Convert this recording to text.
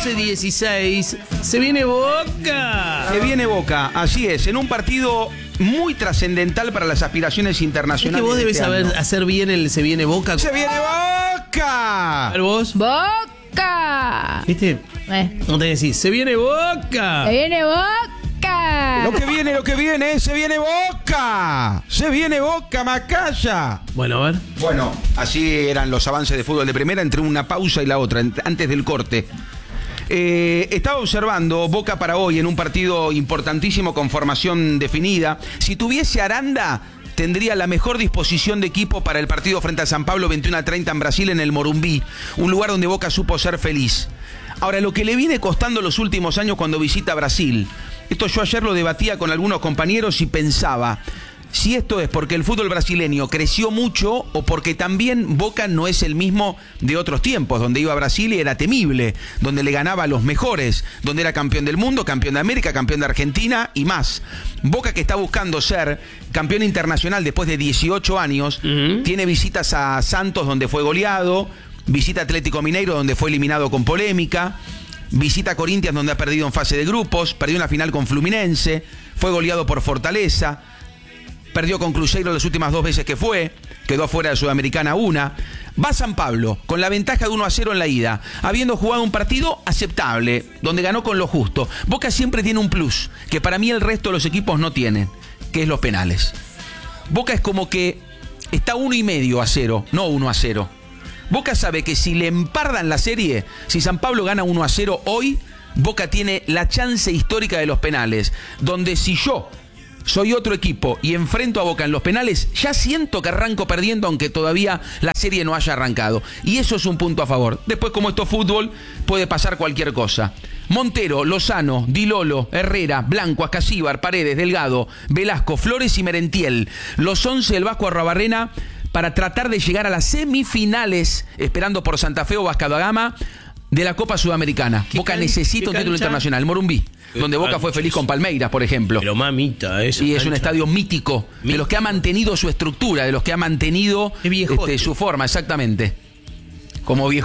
12:16. Se viene Boca. Se viene Boca, así es, en un partido muy trascendental para las aspiraciones Es internacionales. que vos debes de este saber año. hacer bien el Se viene Boca. ¡Se viene Boca! A ver vos. ¡Boca! ¿Viste? No te decís, se viene Boca. ¡Se viene Boca! Lo que viene, se viene Boca. Se viene Boca, Macaya. Bueno, a ver. Bueno, así eran los avances de fútbol de primera entre una pausa y la otra, antes del corte. Estaba observando Boca para hoy en un partido importantísimo con formación definida. Si tuviese Aranda, tendría la mejor disposición de equipo para el partido frente a San Pablo 21:30 en Brasil, en el Morumbí, un lugar donde Boca supo ser feliz. Ahora, lo que le viene costando los últimos años cuando visita Brasil, esto yo ayer lo debatía con algunos compañeros y pensaba, si esto es porque el fútbol brasileño creció mucho o porque también Boca no es el mismo de otros tiempos, donde iba a Brasil y era temible, donde le ganaba a los mejores, donde era campeón del mundo, campeón de América, campeón de Argentina y más. Boca, que está buscando ser campeón internacional después de 18 años, tiene visitas a Santos, donde fue goleado, visita a Atlético Mineiro, donde fue eliminado con polémica, visita a Corinthians, donde ha perdido en fase de grupos, perdió una final con Fluminense, fue goleado por Fortaleza, perdió con Cruzeiro las últimas 2 veces que fue, quedó afuera de Sudamericana una. Va a San Pablo con la ventaja de 1-0 en la ida, habiendo jugado un partido aceptable, donde ganó con lo justo. Boca siempre tiene un plus, que para mí el resto de los equipos no tienen, que es los penales. Boca es como que está 1,5-0, no 1-0. Boca sabe que si le empardan la serie, si San Pablo gana 1-0 hoy, Boca tiene la chance histórica de los penales, donde si yo soy otro equipo y enfrento a Boca en los penales, ya siento que arranco perdiendo, aunque todavía la serie no haya arrancado. Y eso es un punto a favor. Después, como esto es fútbol, puede pasar cualquier cosa. Montero, Lozano, Di Lolo, Herrera, Blanco, Ascasíbar, Paredes, Delgado, Velasco, Flores y Merentiel. Los 11 del Vasco Arruabarrena para tratar de llegar a las semifinales, esperando por Santa Fe o Vasco da Gama, de la Copa Sudamericana. Boca necesita un título internacional. Morumbí, donde Boca fue feliz con Palmeiras, por ejemplo. Pero mamita, eso. Y es un estadio mítico, de los que ha mantenido su estructura, de los que ha mantenido su forma, exactamente. Como viejo.